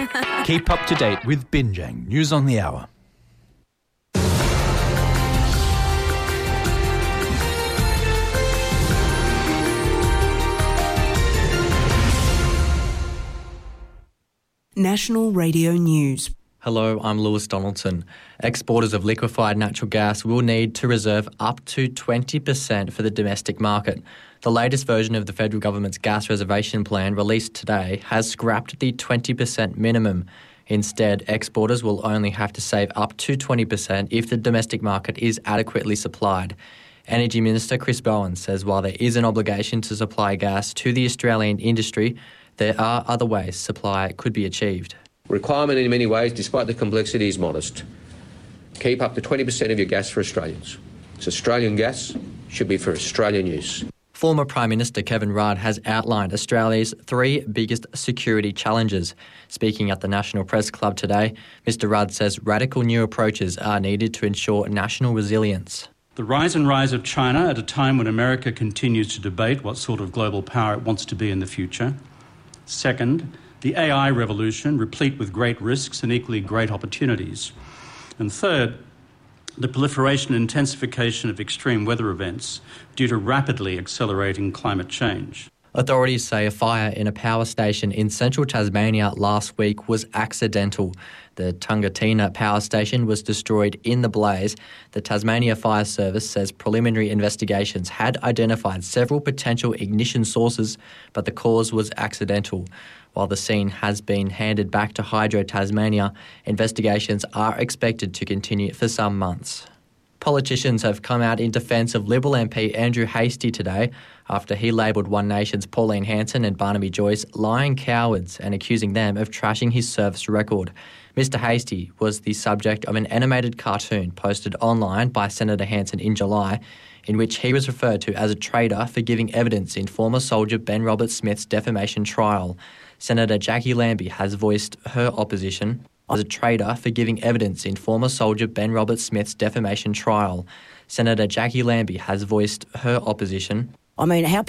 Keep up to date with Binjang News on the Hour. National Radio News. Hello, I'm Lewis Donaldson. Exporters of liquefied natural gas will need to reserve up to 20% for the domestic market. The latest version of the federal government's gas reservation plan released today has scrapped the 20% minimum. Instead, exporters will only have to save up to 20% if the domestic market is adequately supplied. Energy Minister Chris Bowen says while there is an obligation to supply gas to the Australian industry, there are other ways supply could be achieved. Requirement in many ways, despite the complexity, is modest. Keep up to 20% of your gas for Australians. It's Australian gas, should be for Australian use. Former Prime Minister Kevin Rudd has outlined Australia's three biggest security challenges. Speaking at the National Press Club today, Mr Rudd says radical new approaches are needed to ensure national resilience. The rise of China at a time when America continues to debate what sort of global power it wants to be in the future. Second, the AI revolution, replete with great risks and equally great opportunities. And third, the proliferation and intensification of extreme weather events due to rapidly accelerating climate change. Authorities say a fire in a power station in central Tasmania last week was accidental. The Tungatina power station was destroyed in the blaze. The Tasmania Fire Service says preliminary investigations had identified several potential ignition sources, but the cause was accidental. While the scene has been handed back to Hydro Tasmania, investigations are expected to continue for some months. Politicians have come out in defence of Liberal MP Andrew Hastie today after he labelled One Nation's Pauline Hanson and Barnaby Joyce lying cowards and accusing them of trashing his service record. Mr Hastie was the subject of an animated cartoon posted online by Senator Hanson in July, in which he was referred to as a traitor for giving evidence in former soldier Ben Roberts-Smith's defamation trial. Senator Jackie Lambie has voiced her opposition as a traitor for giving evidence in former soldier Ben Roberts-Smith's defamation trial. Senator Jackie Lambie has voiced her opposition. I mean, how